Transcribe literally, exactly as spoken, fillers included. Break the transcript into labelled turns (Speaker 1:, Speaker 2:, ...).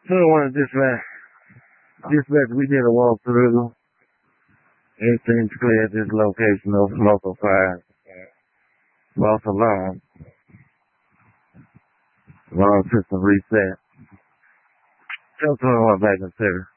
Speaker 1: two oh one dispatch. Dispatch, we did a walkthrough. Everything's clear at this location. No local fire. False alarm. Alarm system reset. two oh one back in service.